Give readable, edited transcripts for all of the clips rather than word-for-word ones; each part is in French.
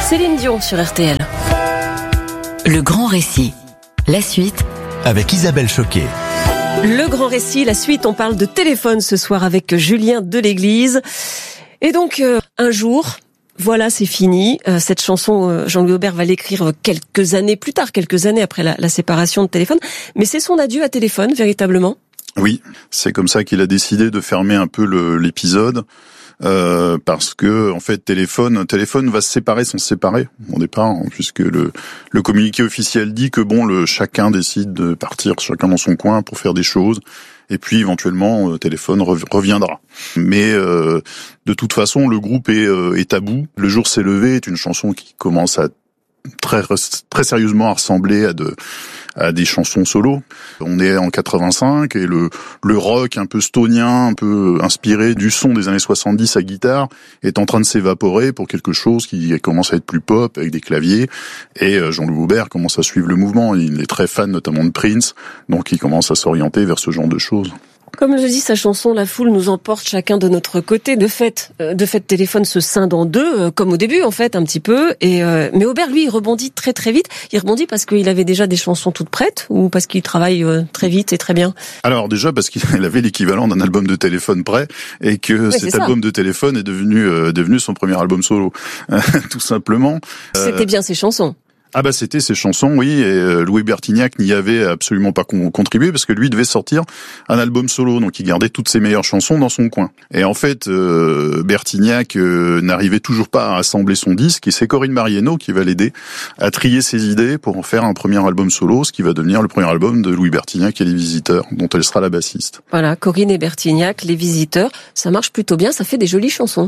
Céline Dion sur RTL. Le grand récit. La suite avec Isabelle Choquet. Le grand récit, la suite, on parle de téléphone ce soir avec Julien Deléglise. Et donc, un jour, voilà, c'est fini. Cette chanson, Jean-Louis Aubert va l'écrire quelques années plus tard, quelques années après la séparation de Téléphone. Mais c'est son adieu à Téléphone, véritablement. Oui, c'est comme ça qu'il a décidé de fermer un peu l'épisode. Parce que en fait téléphone va se séparer sans se séparer au départ, puisque le communiqué officiel dit que chacun décide de partir chacun dans son coin pour faire des choses, et puis éventuellement téléphone reviendra. Mais de toute façon le groupe est à bout. Le jour s'est levé est une chanson qui commence à très sérieusement à ressembler à des chansons solo. On est en 85 et le rock un peu stonien, un peu inspiré du son des années 70 à guitare est en train de s'évaporer pour quelque chose qui commence à être plus pop avec des claviers, et Jean-Louis Aubert commence à suivre le mouvement. Il est très fan notamment de Prince, donc il commence à s'orienter vers ce genre de choses. Comme je dis, sa chanson, la foule nous emporte chacun de notre côté. De fait, Téléphone se scinde en deux, comme au début, en fait, un petit peu. Mais Aubert, lui, il rebondit très très vite. Il rebondit parce qu'il avait déjà des chansons toutes prêtes, ou parce qu'il travaille très vite et très bien? Alors déjà parce qu'il avait l'équivalent d'un album de Téléphone prêt, et que cet album de Téléphone est devenu son premier album solo, tout simplement. C'était bien ses chansons. Ah bah c'était ses chansons, oui, et Louis Bertignac n'y avait absolument pas contribué parce que lui devait sortir un album solo, donc il gardait toutes ses meilleures chansons dans son coin. Et en fait, Bertignac n'arrivait toujours pas à assembler son disque, et c'est Corinne Marieno qui va l'aider à trier ses idées pour en faire un premier album solo, ce qui va devenir le premier album de Louis Bertignac et les Visiteurs, dont elle sera la bassiste. Voilà, Corinne et Bertignac, les Visiteurs, ça marche plutôt bien, ça fait des jolies chansons.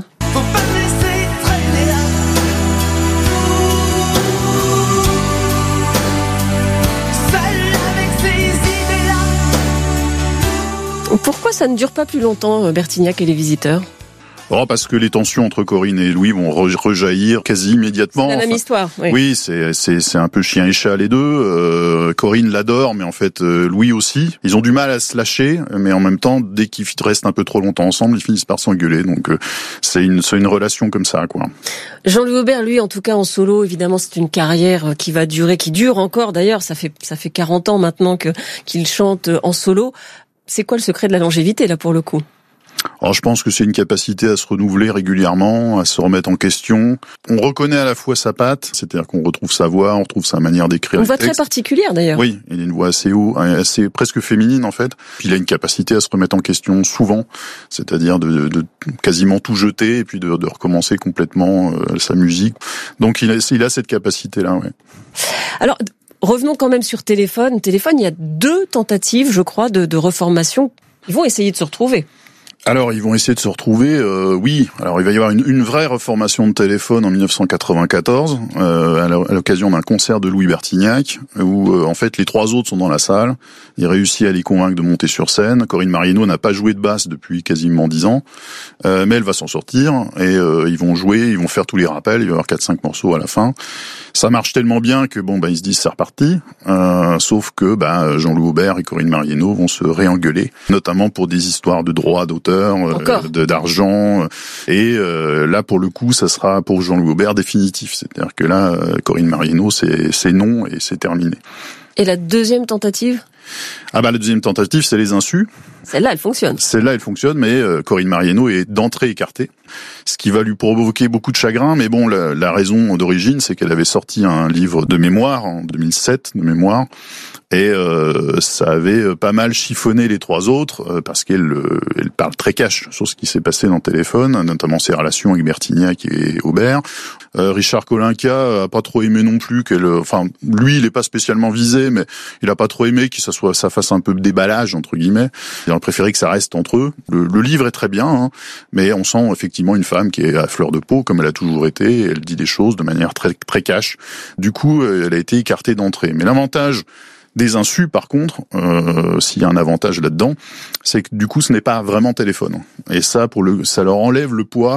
Pourquoi ça ne dure pas plus longtemps, Bertignac et les Visiteurs? Parce que les tensions entre Corinne et Louis vont rejaillir quasi immédiatement. C'est la même histoire. Oui. Oui, c'est un peu chien et chat les deux. Corinne l'adore, mais en fait Louis aussi. Ils ont du mal à se lâcher, mais en même temps, dès qu'ils restent un peu trop longtemps ensemble, ils finissent par s'engueuler. Donc c'est une relation comme ça, quoi. Jean-Louis Aubert, lui, en tout cas en solo, évidemment, c'est une carrière qui dure encore. D'ailleurs, ça fait 40 ans maintenant qu'il chante en solo. C'est quoi le secret de la longévité, là, pour le coup? Alors, je pense que c'est une capacité à se renouveler régulièrement, à se remettre en question. On reconnaît à la fois sa patte, c'est-à-dire qu'on retrouve sa voix, on retrouve sa manière d'écrire. Une voix très particulière, d'ailleurs. Oui, il a une voix assez presque féminine, en fait. Puis il a une capacité à se remettre en question souvent, c'est-à-dire de quasiment tout jeter et puis de recommencer complètement sa musique. Donc il a cette capacité-là, ouais. Alors, revenons quand même sur Téléphone. Téléphone, il y a 2 tentatives, je crois, de reformation. Ils vont essayer de se retrouver. Alors, ils vont essayer de se retrouver, oui. Alors, il va y avoir une vraie reformation de Téléphone en 1994, à l'occasion d'un concert de Louis Bertignac, où, en fait, les 3 autres sont dans la salle. Il réussit à les convaincre de monter sur scène. Corinne Marieno n'a pas joué de basse depuis quasiment 10 ans, mais elle va s'en sortir, et ils vont jouer, ils vont faire tous les rappels, il va y avoir 4-5 morceaux à la fin. Ça marche tellement bien que ils se disent c'est reparti, sauf que Jean-Louis Aubert et Corinne Marieno vont se réengueuler, notamment pour des histoires de droits d'auteur, d'argent, et là pour le coup ça sera pour Jean-Louis Aubert définitif, c'est-à-dire que là Corinne Marieno c'est non et c'est terminé. Et la deuxième tentative? La deuxième tentative, c'est les insus. Celle-là, elle fonctionne. Mais Corinne Marieno est d'entrée écartée, ce qui va lui provoquer beaucoup de chagrin. Mais bon, la raison d'origine, c'est qu'elle avait sorti un livre de mémoire en 2007, et ça avait pas mal chiffonné les 3 autres, parce qu'elle parle très cash sur ce qui s'est passé dans Téléphone, notamment ses relations avec Bertignac et Aubert. Richard Kolinka a pas trop aimé non plus lui il est pas spécialement visé, mais il a pas trop aimé que ça fasse un peu de déballage entre guillemets. Il aurait préféré que ça reste entre eux. Le livre est très bien, mais on sent effectivement une femme qui est à fleur de peau comme elle a toujours été, et elle dit des choses de manière très très cash. Du coup, elle a été écartée d'entrée. Mais l'avantage des insus, par contre, s'il y a un avantage là-dedans, c'est que du coup, ce n'est pas vraiment Téléphone. Et ça, ça leur enlève le poids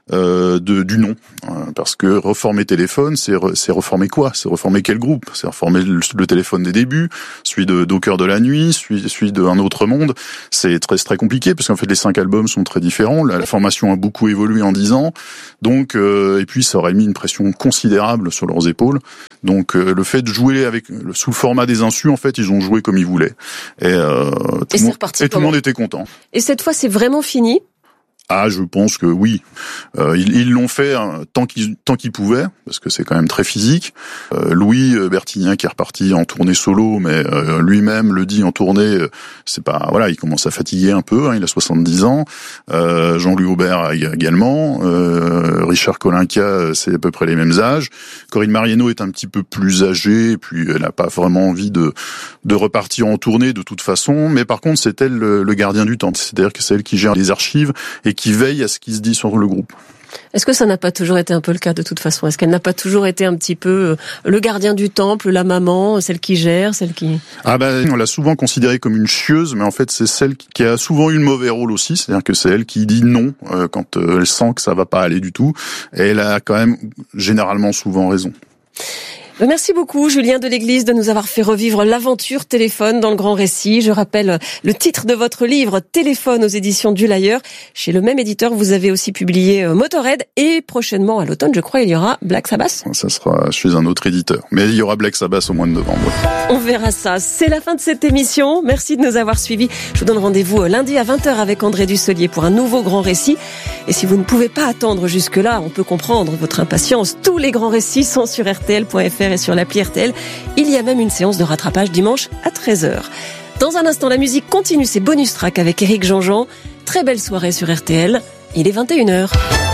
du nom, parce que reformer téléphone, c'est reformer quoi? C'est reformer quel groupe? C'est reformer le téléphone des débuts, celui d'Au cœur de la nuit, celui d'Un autre monde. C'est très compliqué parce qu'en fait les 5 albums sont très différents. La formation a beaucoup évolué en 10 ans, donc et puis ça aurait mis une pression considérable sur leurs épaules. Donc le fait de jouer sous le format des insus, en fait ils ont joué comme ils voulaient et tout le monde était content. Et cette fois c'est vraiment fini? Ah, je pense que oui. Ils l'ont fait tant qu'ils pouvaient, parce que c'est quand même très physique. Louis Bertignac qui est reparti en tournée solo, mais lui-même le dit en tournée, c'est pas, voilà, il commence à fatiguer un peu, il a 70 ans. Jean-Louis Aubert également. Richard Kolinka, c'est à peu près les mêmes âges. Corinne Mariano est un petit peu plus âgée, et puis elle n'a pas vraiment envie de repartir en tournée de toute façon, mais par contre c'est elle le gardien du temps, c'est-à-dire que c'est elle qui gère les archives et qui veille à ce qui se dit sur le groupe. Est-ce que ça n'a pas toujours été un peu le cas de toute façon? Est-ce qu'elle n'a pas toujours été un petit peu le gardien du temple, la maman, celle qui gère, celle qui... Ah on l'a souvent considérée comme une chieuse, mais en fait c'est celle qui a souvent eu le mauvais rôle aussi, c'est-à-dire que c'est elle qui dit non quand elle sent que ça va pas aller du tout, et elle a quand même généralement souvent raison. Merci beaucoup Julien Deléglise de nous avoir fait revivre l'aventure téléphone dans le Grand Récit. Je rappelle le titre de votre livre Téléphone aux éditions du L'Ailleurs. Chez le même éditeur, vous avez aussi publié Motorhead et prochainement à l'automne, je crois, il y aura Black Sabbath. Ça sera chez un autre éditeur. Mais il y aura Black Sabbath au mois de novembre. On verra ça. C'est la fin de cette émission. Merci de nous avoir suivis. Je vous donne rendez-vous lundi à 20h avec André Dussolier pour un nouveau Grand Récit. Et si vous ne pouvez pas attendre jusque-là, on peut comprendre votre impatience. Tous les grands récits sont sur rtl.fr et sur l'appli RTL. Il y a même une séance de rattrapage dimanche à 13h. Dans un instant, la musique continue ses bonus tracks avec Éric Jean-Jean. Très belle soirée sur RTL. Il est 21h.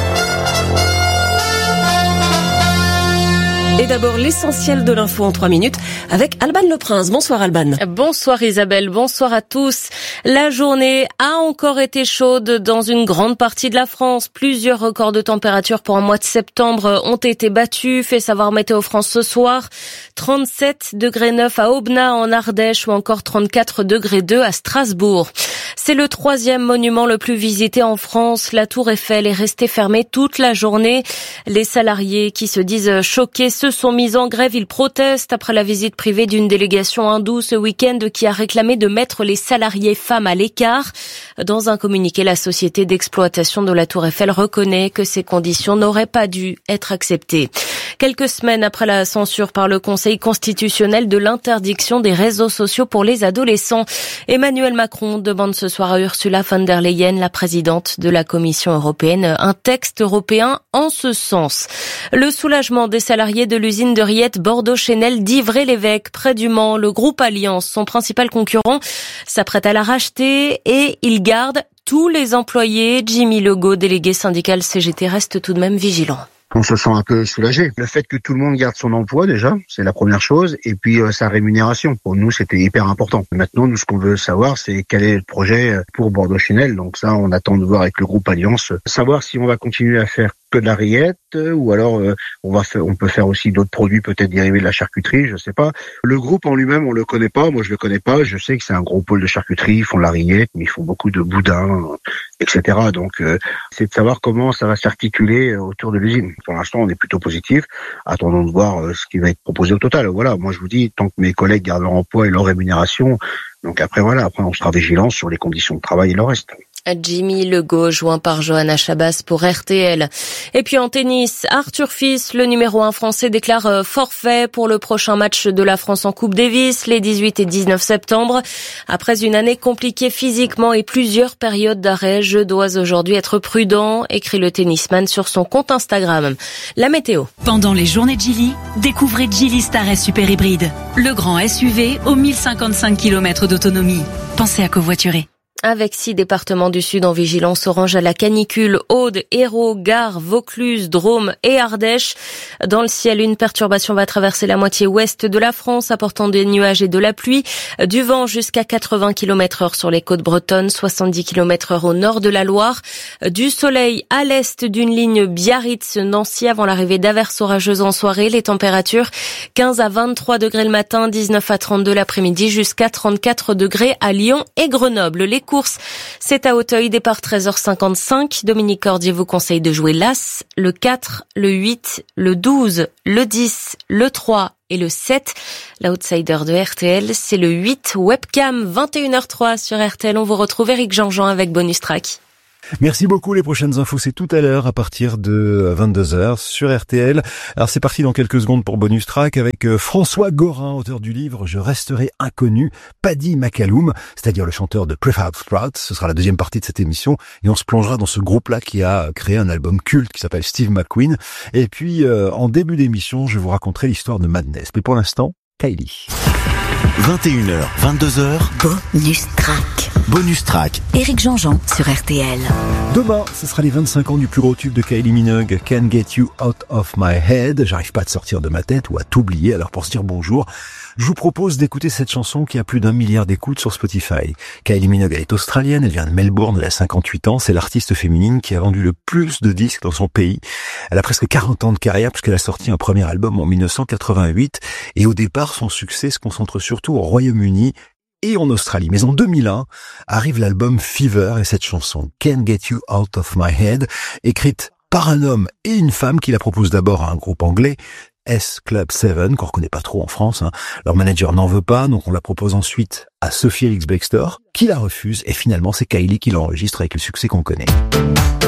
Et d'abord, l'essentiel de l'info en 3 minutes avec Alban Le Prince. Bonsoir Alban. Bonsoir Isabelle, bonsoir à tous. La journée a encore été chaude dans une grande partie de la France. Plusieurs records de température pour un mois de septembre ont été battus, fait savoir Météo France ce soir. 37,9 degrés à Aubenas en Ardèche ou encore 34,2 degrés à Strasbourg. C'est le 3e monument le plus visité en France. La Tour Eiffel est restée fermée toute la journée. Les salariés qui se disent choqués se sont mis en grève. Ils protestent après la visite privée d'une délégation hindoue ce week-end qui a réclamé de mettre les salariés femmes à l'écart. Dans un communiqué, la société d'exploitation de la Tour Eiffel reconnaît que ces conditions n'auraient pas dû être acceptées. Quelques semaines après la censure par le Conseil constitutionnel de l'interdiction des réseaux sociaux pour les adolescents, Emmanuel Macron demande ce soir à Ursula von der Leyen, la présidente de la Commission européenne, un texte européen en ce sens. Le soulagement des salariés de l'usine de rillettes Bordeaux-Chenel d'Ivray-l'Évêque, près du Mans. Le groupe Alliance, son principal concurrent, s'apprête à la racheter et il garde tous les employés. Jimmy Legault, délégué syndical CGT, reste tout de même vigilant. On se sent un peu soulagé. Le fait que tout le monde garde son emploi, déjà, c'est la première chose. Et puis, sa rémunération. Pour nous, c'était hyper important. Maintenant, nous, ce qu'on veut savoir, c'est quel est le projet pour Bordeaux-Chenel. Donc ça, on attend de voir avec le groupe Alliance. Savoir si on va continuer à faire que de la rillette, ou alors on peut faire aussi d'autres produits peut-être dérivés de la charcuterie, je sais pas. Le groupe en lui-même, on le connaît pas, moi je le connais pas, je sais que c'est un gros pôle de charcuterie, ils font de la rillette, mais ils font beaucoup de boudins, etc. Donc c'est de savoir comment ça va s'articuler autour de l'usine. Pour l'instant, on est plutôt positif, attendons de voir ce qui va être proposé au total. Voilà, moi je vous dis, tant que mes collègues gardent leur emploi et leur rémunération, donc après on sera vigilant sur les conditions de travail et le reste. Jimmy Legault, joint par Johanna Chabas pour RTL. Et puis en tennis, Arthur Fils, le numéro 1 français, déclare forfait pour le prochain match de la France en Coupe Davis, les 18 et 19 septembre. Après une année compliquée physiquement et plusieurs périodes d'arrêt, je dois aujourd'hui être prudent, écrit le tennisman sur son compte Instagram. La météo. Pendant les journées de Geely, découvrez Geely Star S Super Hybride, le grand SUV aux 1055 km d'autonomie. Pensez à covoiturer. Avec 6 départements du Sud en vigilance orange à la canicule, Aude, Hérault, Gard, Vaucluse, Drôme et Ardèche. Dans le ciel, une perturbation va traverser la moitié ouest de la France, apportant des nuages et de la pluie. Du vent jusqu'à 80 km/h sur les côtes bretonnes, 70 km/h au nord de la Loire. Du soleil à l'est d'une ligne Biarritz-Nancy avant l'arrivée d'averses orageuses en soirée. Les températures 15 à 23 degrés le matin, 19 à 32 l'après-midi, jusqu'à 34 degrés à Lyon et Grenoble. Les course, c'est à Auteuil, départ 13h55. Dominique Cordier vous conseille de jouer l'As, le 4, le 8, le 12, le 10, le 3 et le 7. L'outsider de RTL, c'est le 8, Webcam, 21h03 sur RTL. On vous retrouve Éric Jean-Jean avec Bonus Track. Merci beaucoup. Les prochaines infos, c'est tout à l'heure à partir de 22h sur RTL. Alors c'est parti dans quelques secondes pour Bonus Track avec François Gorin, auteur du livre Je resterai inconnu, Paddy McAloum, c'est-à-dire le chanteur de Prefab Sprout. Ce sera la deuxième partie de cette émission et on se plongera dans ce groupe-là qui a créé un album culte qui s'appelle Steve McQueen. Et puis en début d'émission, je vous raconterai l'histoire de Madness. Mais pour l'instant, Kylie. 21h, 22h. Bonus Track. Bonus Track. Éric Jean-Jean sur RTL. Demain, ce sera les 25 ans du plus gros tube de Kylie Minogue, Can't Get You Out of My Head. J'arrive pas à te sortir de ma tête ou à t'oublier. Alors pour se dire bonjour, je vous propose d'écouter cette chanson qui a plus d'1 milliard d'écoutes sur Spotify. Kylie Minogue, elle est australienne, elle vient de Melbourne, elle a 58 ans. C'est l'artiste féminine qui a vendu le plus de disques dans son pays. Elle a presque 40 ans de carrière puisqu'elle a sorti un premier album en 1988. Et au départ, son succès se concentre surtout au Royaume-Uni et en Australie. Mais en 2001, arrive l'album Fever et cette chanson, Can't Get You Out of My Head, écrite par un homme et une femme qui la propose d'abord à un groupe anglais, S Club 7, qu'on reconnaît pas trop en France. Leur manager n'en veut pas, donc on la propose ensuite à Sophie Ellis-Bextor, qui la refuse, et finalement c'est Kylie qui l'enregistre avec le succès qu'on connaît.